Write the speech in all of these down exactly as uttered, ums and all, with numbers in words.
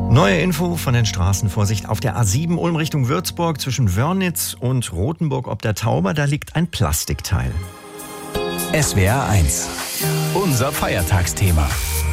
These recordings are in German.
Neue Info von den Straßen. Vorsicht, auf der A sieben Ulm Richtung Würzburg zwischen Wörnitz und Rothenburg ob der Tauber, da liegt ein Plastikteil. S W R eins, unser Feiertagsthema.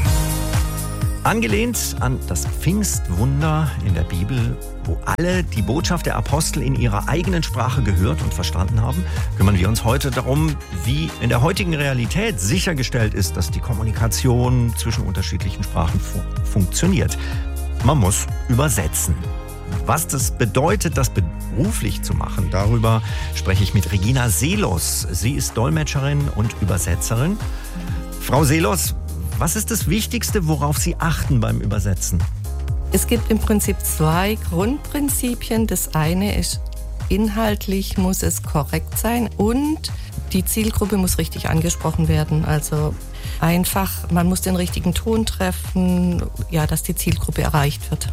Angelehnt an das Pfingstwunder in der Bibel, wo alle die Botschaft der Apostel in ihrer eigenen Sprache gehört und verstanden haben, kümmern wir uns heute darum, wie in der heutigen Realität sichergestellt ist, dass die Kommunikation zwischen unterschiedlichen Sprachen fu- funktioniert. Man muss übersetzen. Was das bedeutet, das beruflich zu machen, darüber spreche ich mit Regina Seelos. Sie ist Dolmetscherin und Übersetzerin. Frau Seelos, was ist das Wichtigste, worauf Sie achten beim Übersetzen? Es gibt im Prinzip zwei Grundprinzipien. Das eine ist, inhaltlich muss es korrekt sein und die Zielgruppe muss richtig angesprochen werden. Also einfach, man muss den richtigen Ton treffen, ja, dass die Zielgruppe erreicht wird.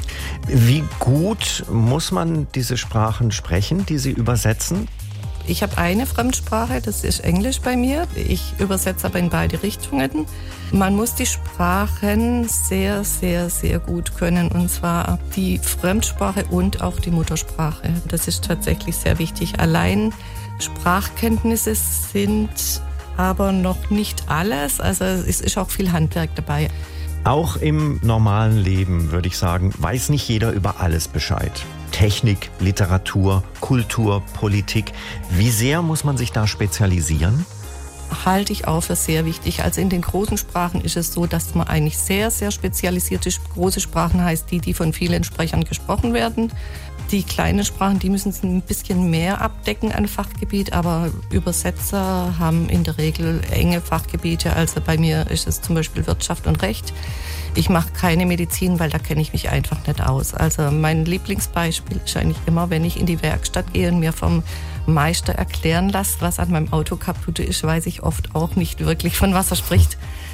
Wie gut muss man diese Sprachen sprechen, die Sie übersetzen? Ich habe eine Fremdsprache, das ist Englisch bei mir. Ich übersetze aber in beide Richtungen. Man muss die Sprachen sehr, sehr, sehr gut können. Und zwar die Fremdsprache und auch die Muttersprache. Das ist tatsächlich sehr wichtig. Allein Sprachkenntnisse sind aber noch nicht alles. Also es ist auch viel Handwerk dabei. Auch im normalen Leben, würde ich sagen, weiß nicht jeder über alles Bescheid. Technik, Literatur, Kultur, Politik. Wie sehr muss man sich da spezialisieren? Halte ich auch für sehr wichtig. Also in den großen Sprachen ist es so, dass man eigentlich sehr, sehr spezialisierte große Sprachen heißt, die, die von vielen Sprechern gesprochen werden. Die kleinen Sprachen, die müssen ein bisschen mehr abdecken an Fachgebiet, aber Übersetzer haben in der Regel enge Fachgebiete. Also bei mir ist es zum Beispiel Wirtschaft und Recht. Ich mache keine Medizin, weil da kenne ich mich einfach nicht aus. Also mein Lieblingsbeispiel ist eigentlich immer, wenn ich in die Werkstatt gehe und mir vom Meister erklären lasse, was an meinem Auto kaputt ist, weiß ich oft auch nicht wirklich, von was er spricht.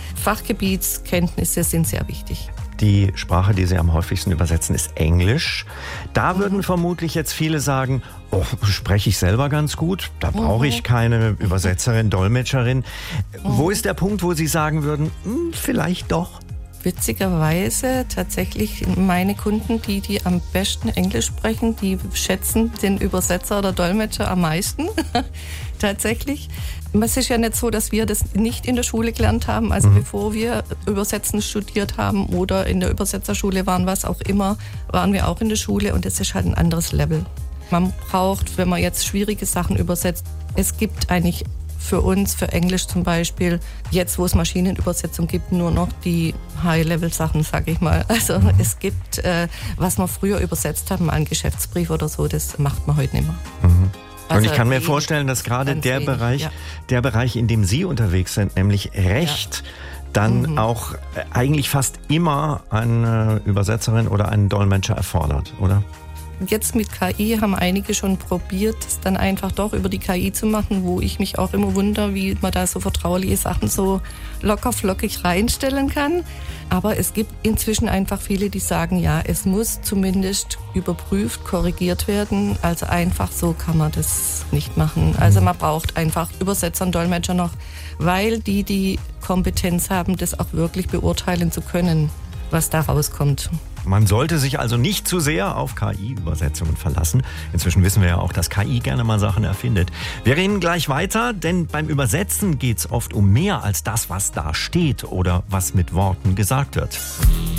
Fachgebietskenntnisse sind sehr wichtig. Die Sprache, die Sie am häufigsten übersetzen, ist Englisch. Da würden vermutlich jetzt viele sagen, oh, spreche ich selber ganz gut, da brauche ich keine Übersetzerin, Dolmetscherin. Wo ist der Punkt, wo Sie sagen würden, hm, vielleicht doch? Witzigerweise tatsächlich meine Kunden, die, die am besten Englisch sprechen, die schätzen den Übersetzer oder Dolmetscher am meisten. Tatsächlich. Es ist ja nicht so, dass wir das nicht in der Schule gelernt haben. Also mhm. bevor wir Übersetzen studiert haben oder in der Übersetzerschule waren, was auch immer, waren wir auch in der Schule und das ist halt ein anderes Level. Man braucht, wenn man jetzt schwierige Sachen übersetzt, es gibt eigentlich für uns, für Englisch zum Beispiel, jetzt wo es Maschinenübersetzung gibt, nur noch die High-Level-Sachen, sag ich mal. Also mhm. es gibt, äh, was man früher übersetzt hat, mal einen Geschäftsbrief oder so, das macht man heute nicht mehr. Mhm. Also und ich kann mir vorstellen, dass gerade der wenig, Bereich, ja. der Bereich, in dem Sie unterwegs sind, nämlich Recht, ja. dann mhm. auch eigentlich fast immer eine Übersetzerin oder einen Dolmetscher erfordert, oder? Jetzt mit K I haben einige schon probiert, es dann einfach doch über die K I zu machen, wo ich mich auch immer wundere, wie man da so vertrauliche Sachen so locker flockig reinstellen kann. Aber es gibt inzwischen einfach viele, die sagen, ja, es muss zumindest überprüft, korrigiert werden. Also einfach so kann man das nicht machen. Also man braucht einfach Übersetzer und Dolmetscher noch, weil die die Kompetenz haben, das auch wirklich beurteilen zu können, was da rauskommt. Man sollte sich also nicht zu sehr auf K I-Übersetzungen verlassen. Inzwischen wissen wir ja auch, dass K I gerne mal Sachen erfindet. Wir reden gleich weiter, denn beim Übersetzen geht es oft um mehr als das, was da steht oder was mit Worten gesagt wird.